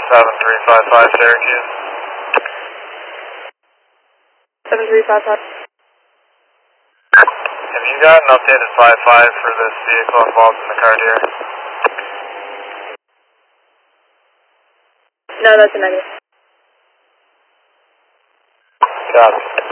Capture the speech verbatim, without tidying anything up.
seven three five five Syracuse. seven three five five. Have you got an updated five five for this vehicle involved in the car here? No, that's a negative. Copy.